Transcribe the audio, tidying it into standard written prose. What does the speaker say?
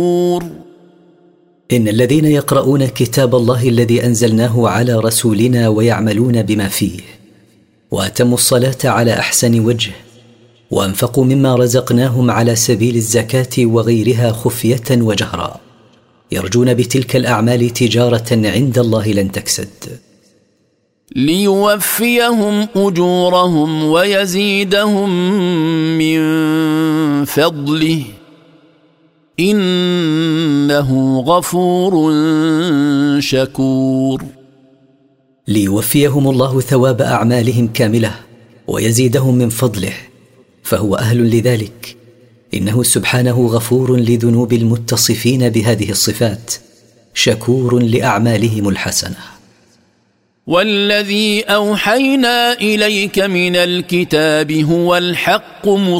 إن الذين يقرؤون كتاب الله الذي أنزلناه على رسولنا ويعملون بما فيه وأتموا الصلاة على أحسن وجه وأنفقوا مما رزقناهم على سبيل الزكاة وغيرها خفية وجهرا يرجون بتلك الأعمال تجارة عند الله لن تكسد ليوفيهم أجورهم ويزيدهم من فضله إنه غفور شكور. ليوفيهم الله ثواب أعمالهم كاملة ويزيدهم من فضله فهو أهل لذلك إنه سبحانه غفور لذنوب المتصفين بهذه الصفات شكور لأعمالهم الحسنة. والذي أوحينا إليك من الكتاب هو الحق